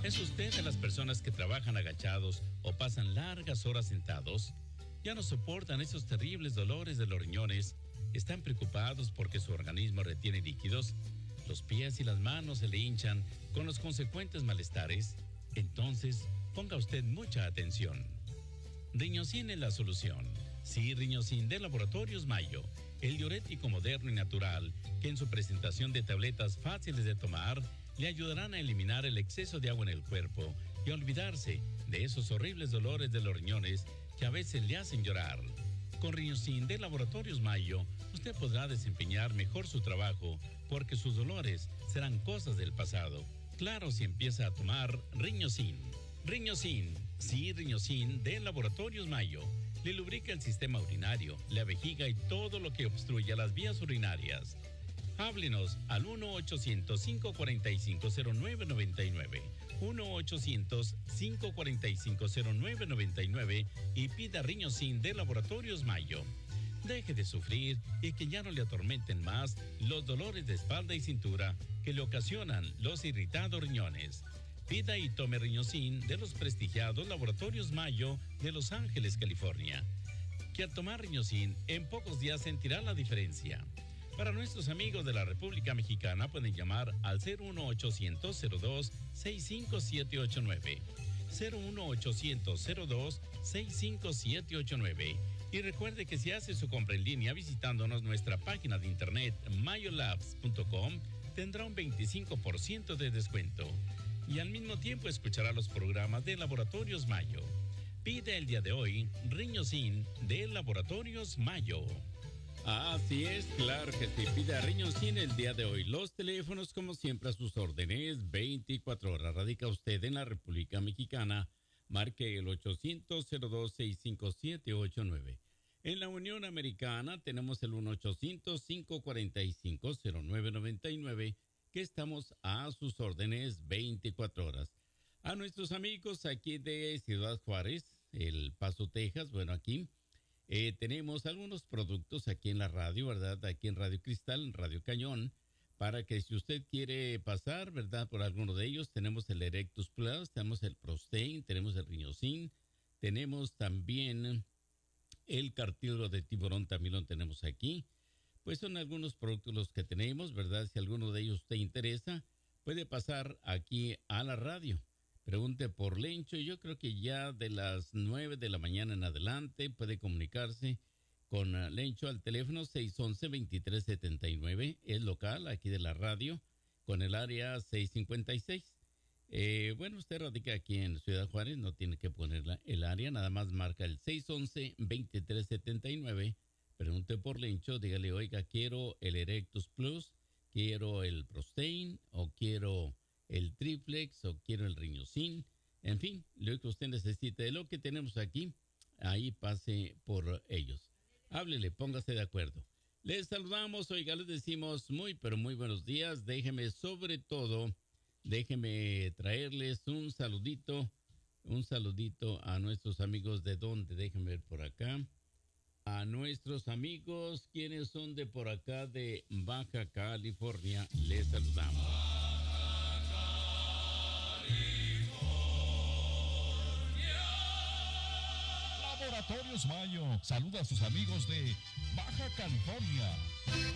¿Es usted de las personas que trabajan agachados o pasan largas horas sentados? ¿Ya no soportan esos terribles dolores de los riñones? ¿Están preocupados porque su organismo retiene líquidos? ¿Los pies y las manos se le hinchan con los consecuentes malestares? Entonces, ponga usted mucha atención. Riñosin es la solución. Sí, Riñosin de Laboratorios Mayo, el diurético moderno y natural que en su presentación de tabletas fáciles de tomar le ayudarán a eliminar el exceso de agua en el cuerpo y a olvidarse de esos horribles dolores de los riñones que a veces le hacen llorar. Con Riñosin de Laboratorios Mayo, usted podrá desempeñar mejor su trabajo porque sus dolores serán cosas del pasado. Claro, si empieza a tomar Riñosin. Riñosin, sí, Riñosin de Laboratorios Mayo. Le lubrica el sistema urinario, la vejiga y todo lo que obstruya las vías urinarias. Háblenos al 1-800-545-0999, 1-800-545-0999 y pida Riñosin de Laboratorios Mayo. Deje de sufrir y que ya no le atormenten más los dolores de espalda y cintura que le ocasionan los irritados riñones. Pida y tome Riñosin de los prestigiados Laboratorios Mayo de Los Ángeles, California. Que al tomar Riñosin en pocos días sentirá la diferencia. Para nuestros amigos de la República Mexicana pueden llamar al 01800-02-65789. 01800-02-65789. Y recuerde que si hace su compra en línea visitándonos nuestra página de internet mayolabs.com, tendrá un 25% de descuento. Y al mismo tiempo escuchará los programas de Laboratorios Mayo. Pide el día de hoy Riñosin de Laboratorios Mayo. Así es, claro que sí. Pida Riñosin el día de hoy. Los teléfonos, como siempre, a sus órdenes, 24 horas. Radica usted en la República Mexicana. Marque el 800-02-65789. En la Unión Americana tenemos el 1-800-545-0999, que estamos a sus órdenes 24 horas. A nuestros amigos aquí de Ciudad Juárez, El Paso, Texas, bueno, aquí tenemos algunos productos aquí en la radio, ¿verdad? Aquí en Radio Cristal, en Radio Cañón, para que si usted quiere pasar, ¿verdad? Por alguno de ellos, tenemos el Erectus Plus, tenemos el Prostain, tenemos el Riñosin, tenemos también el cartílago de tiburón, también lo tenemos aquí. Pues son algunos productos los que tenemos, ¿verdad? Si alguno de ellos te interesa, puede pasar aquí a la radio. Pregunte por Lencho. Yo creo que ya de las 9 de la mañana en adelante puede comunicarse con Lencho al teléfono 611-2379. Es local, aquí de la radio, con el área 656. Bueno, usted radica aquí en Ciudad Juárez, no tiene que poner el área, nada más marca el 611-2379. Pregunte por Lencho, dígale, oiga, quiero el Erectus Plus, quiero el Prostain, o quiero el Triplex, o quiero el Riñosin. En fin, lo que usted necesite de lo que tenemos aquí, ahí pase por ellos. Háblele, póngase de acuerdo. Les saludamos, oiga, les decimos muy, pero muy buenos días. Déjeme traerles un saludito a nuestros amigos de donde, déjenme ver por acá. A nuestros amigos, quienes son de por acá de Baja California, les saludamos. Baja California. Laboratorios Mayo saluda a sus amigos de Baja California.